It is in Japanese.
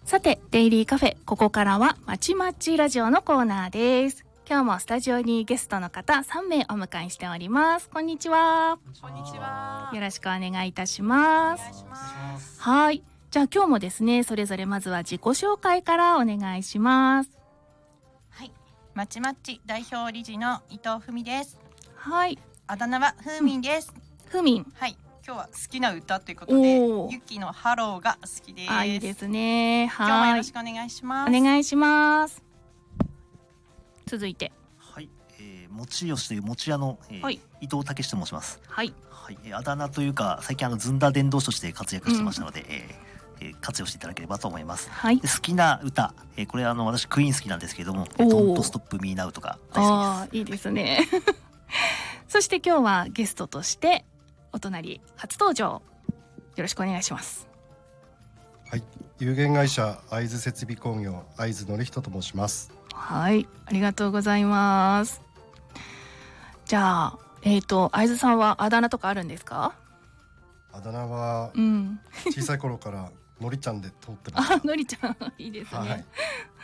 さてデイリーカフェ、ここからはまちまちラジオのコーナーです。今日もスタジオにゲストの方3名お迎えしております。こんにちは。 こんにちは。 よろしくお願いいたします。 お願いします。 はい、じゃあ今日もですね、それぞれまずは自己紹介からお願いします。 はい、まちまち代表理事の伊藤文です。 はい、 あだ名はふーみんです。 ふみん。 はい、今日は好きな歌ということでおー、 ゆきのハローが好きです。 あ、いいですね。 今日もよはい、 ろしくお願いします。 お願いします。続いて、 はい、餅吉という餅屋の、 はい、 伊藤武と申します。 はい、 はい、あだ名というか最近ずんだ伝道師として活躍してましたので、活用していただければと思います。 はい。 で好きな歌、これ私クイーン好きなんですけれども、 おー Don't Stop Me Now とか大好きです。 いいですね。そして今日はゲストとしてお隣初登場、よろしくお願いします。 はい、有限会社会津設備工業会津典人と申します。 はい、ありがとうございます。じゃあ会津さんはあだ名とかあるんですか？ あだ名はうん。 小さい頃からのりちゃんで通ってます。 あ、のりちゃんいいですね。 はい、